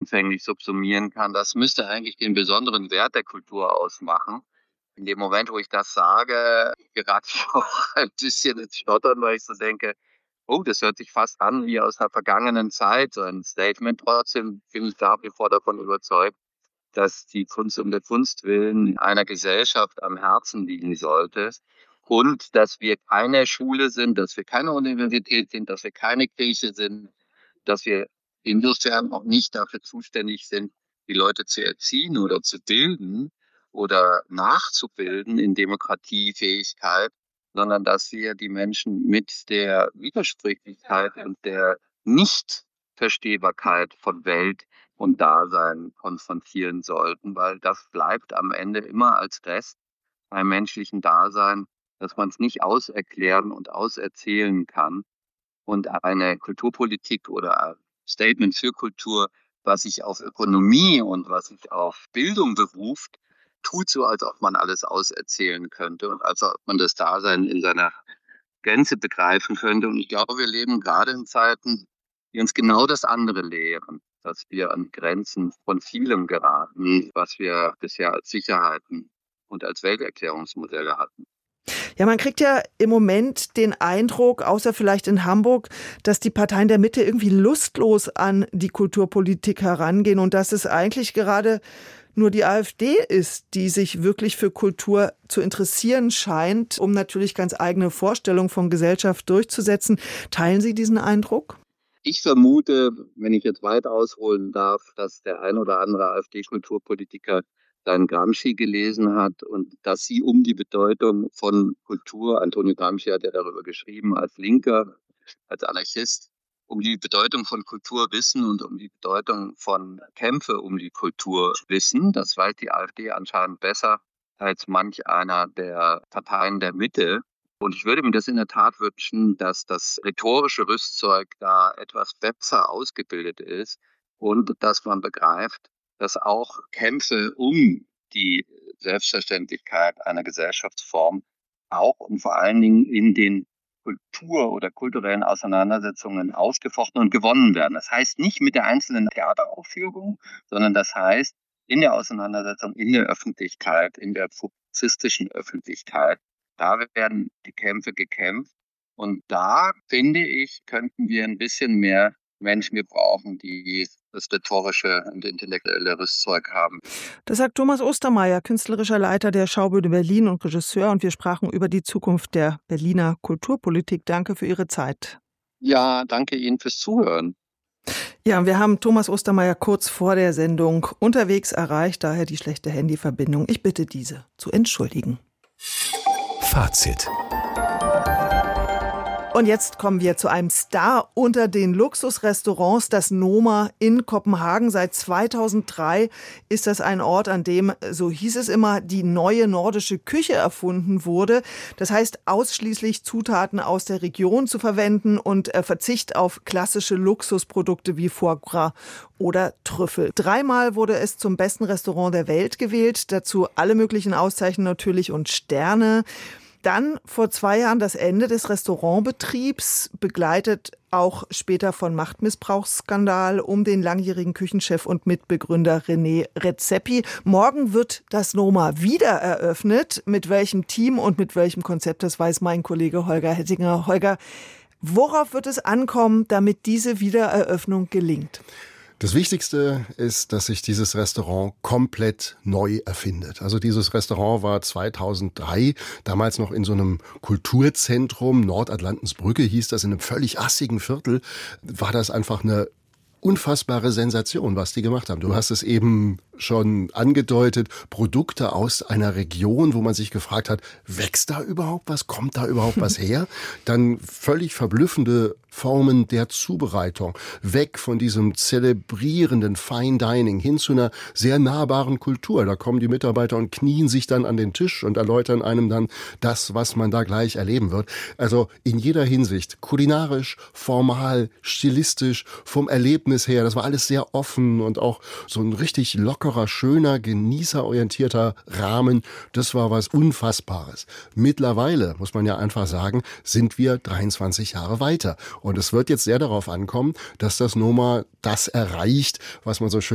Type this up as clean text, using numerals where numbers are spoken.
vollumfänglich subsumieren kann. Das müsste eigentlich den besonderen Wert der Kultur ausmachen. In dem Moment, wo ich das sage, gerate ich auch ein bisschen ins Stottern, weil ich so denke, oh, das hört sich fast an wie aus einer vergangenen Zeit, so ein Statement. Trotzdem bin ich nach wie vor davon überzeugt, dass die Kunst um der Kunst willen einer Gesellschaft am Herzen liegen sollte und dass wir keine Schule sind, dass wir keine Universität sind, dass wir keine Kirche sind, dass wir insofern auch nicht dafür zuständig sind, die Leute zu erziehen oder zu bilden oder nachzubilden in Demokratiefähigkeit, sondern dass wir die Menschen mit der Widersprüchlichkeit und der Nichtverstehbarkeit von Welt und Dasein konfrontieren sollten, weil das bleibt am Ende immer als Rest beim menschlichen Dasein, dass man es nicht auserklären und auserzählen kann. Und eine Kulturpolitik oder ein Statement für Kultur, was sich auf Ökonomie und was sich auf Bildung beruft, tut so, als ob man alles auserzählen könnte und als ob man das Dasein in seiner Gänze begreifen könnte. Und ich glaube, wir leben gerade in Zeiten, die uns genau das andere lehren, dass wir an Grenzen von vielem geraten, was wir bisher als Sicherheiten und als Welterklärungsmodelle hatten. Ja, man kriegt ja im Moment den Eindruck, außer vielleicht in Hamburg, dass die Parteien der Mitte irgendwie lustlos an die Kulturpolitik herangehen und dass es eigentlich gerade nur die AfD ist, die sich wirklich für Kultur zu interessieren scheint, um natürlich ganz eigene Vorstellungen von Gesellschaft durchzusetzen. Teilen Sie diesen Eindruck? Ich vermute, wenn ich jetzt weit ausholen darf, dass der ein oder andere AfD-Kulturpolitiker seinen Gramsci gelesen hat und dass sie um die Bedeutung von Kultur, Antonio Gramsci hat ja darüber geschrieben, als Linker, als Anarchist, um die Bedeutung von Kultur wissen und um die Bedeutung von Kämpfe um die Kultur wissen. Das weiß die AfD anscheinend besser als manch einer der Parteien der Mitte. Und ich würde mir das in der Tat wünschen, dass das rhetorische Rüstzeug da etwas besser ausgebildet ist und dass man begreift, dass auch Kämpfe um die Selbstverständlichkeit einer Gesellschaftsform auch und vor allen Dingen in den Kultur- oder kulturellen Auseinandersetzungen ausgefochten und gewonnen werden. Das heißt nicht mit der einzelnen Theateraufführung, sondern das heißt in der Auseinandersetzung, in der Öffentlichkeit, in der publizistischen Öffentlichkeit. Da werden die Kämpfe gekämpft. Und da, finde ich, könnten wir ein bisschen mehr Menschen gebrauchen, die das rhetorische und intellektuelle Rüstzeug haben. Das sagt Thomas Ostermeier, künstlerischer Leiter der Schaubühne Berlin und Regisseur. Und wir sprachen über die Zukunft der Berliner Kulturpolitik. Danke für Ihre Zeit. Ja, danke Ihnen fürs Zuhören. Ja, wir haben Thomas Ostermeier kurz vor der Sendung unterwegs erreicht, daher die schlechte Handyverbindung. Ich bitte diese zu entschuldigen. Fazit. Und jetzt kommen wir zu einem Star unter den Luxusrestaurants, das Noma in Kopenhagen. Seit 2003 ist das ein Ort, an dem, so hieß es immer, die neue nordische Küche erfunden wurde. Das heißt, ausschließlich Zutaten aus der Region zu verwenden und Verzicht auf klassische Luxusprodukte wie Foie Gras oder Trüffel. 3-mal wurde es zum besten Restaurant der Welt gewählt. Dazu alle möglichen Auszeichnungen natürlich und Sterne. Dann vor 2 Jahren das Ende des Restaurantbetriebs, begleitet auch später von Machtmissbrauchsskandal um den langjährigen Küchenchef und Mitbegründer René Redzepi. Morgen wird das Noma wieder eröffnet. Mit welchem Team und mit welchem Konzept, das weiß mein Kollege Holger Hettinger. Holger, worauf wird es ankommen, damit diese Wiedereröffnung gelingt? Das Wichtigste ist, dass sich dieses Restaurant komplett neu erfindet. Also dieses Restaurant war 2003, damals noch in so einem Kulturzentrum, Nordatlantensbrücke hieß das, in einem völlig assigen Viertel, war das einfach eine unfassbare Sensation, was die gemacht haben. Du hast es eben schon angedeutet, Produkte aus einer Region, wo man sich gefragt hat, wächst da überhaupt was? Kommt da überhaupt was her? Dann völlig verblüffende Formen der Zubereitung. Weg von diesem zelebrierenden Fine Dining hin zu einer sehr nahbaren Kultur. Da kommen die Mitarbeiter und knien sich dann an den Tisch und erläutern einem dann das, was man da gleich erleben wird. Also in jeder Hinsicht, kulinarisch, formal, stilistisch, vom Erlebnis her, das war alles sehr offen und auch so ein richtig lockerer, schöner, genießerorientierter Rahmen. Das war was Unfassbares. Mittlerweile, muss man ja einfach sagen, sind wir 23 Jahre weiter. Und es wird jetzt sehr darauf ankommen, dass das Noma das erreicht, was man so schön